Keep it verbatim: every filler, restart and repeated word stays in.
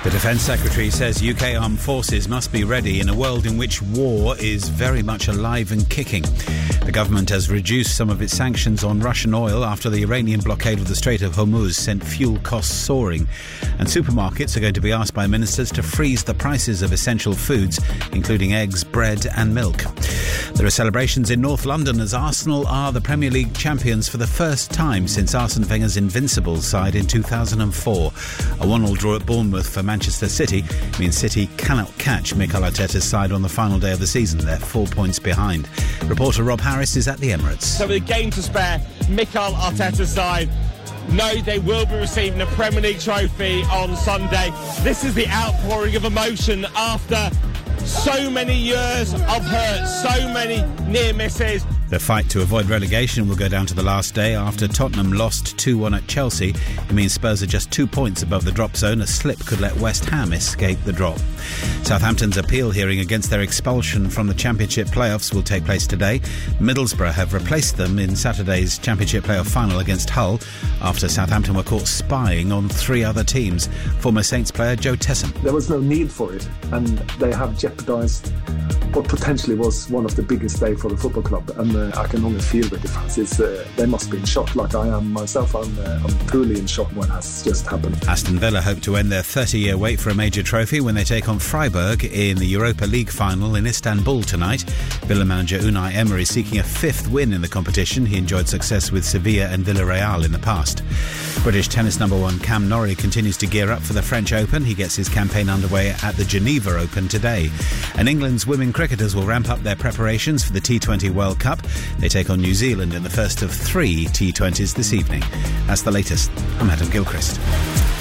The Defence Secretary says U K armed forces must be ready in a world in which war is very much alive and kicking. The government has reduced some of its sanctions on Russian oil after the Iranian blockade of the Strait of Hormuz sent fuel costs soaring. And supermarkets are going to be asked by ministers to freeze the prices of essential foods, including eggs, bread and milk. There are celebrations in North London as Arsenal are the Premier League champions for the first time since Arsene Wenger's invincible side in two thousand four. A one-all draw at Bournemouth for Manchester City means City cannot catch Mikel Arteta's side on the final day of the season. They're four points behind. Reporter Rob Harris is at the Emirates. So with a game to spare, Mikel Arteta's side know they will be receiving a Premier League trophy on Sunday. This is the outpouring of emotion after so many years of hurt, so many near misses. The fight to avoid relegation will go down to the last day after Tottenham lost two one at Chelsea. It means Spurs are just two points above the drop zone. A slip could let West Ham escape the drop. Southampton's appeal hearing against their expulsion from the Championship playoffs will take place today. Middlesbrough have replaced them in Saturday's Championship playoff final against Hull after Southampton were caught spying on three other teams. Former Saints player Joe Tesson. There was no need for it, and they have jeopardised what potentially was one of the biggest days for the football club, and uh, I can only feel the difference. It's, uh, they must be in shock, like I am myself. I'm, uh, I'm truly in shock what has just happened. Aston Villa hope to end their thirty-year wait for a major trophy when they take on Freiburg in the Europa League final in Istanbul tonight. Villa manager Unai Emery is seeking a fifth win in the competition. He enjoyed success with Sevilla and Villarreal in the past. British tennis number one Cam Norrie continues to gear up for the French Open. He gets his campaign underway at the Geneva Open today. And England's women cricketers will ramp up their preparations for the T twenty World Cup. They take on New Zealand in the first of three T twenties this evening. That's the latest. I'm Adam Gilchrist.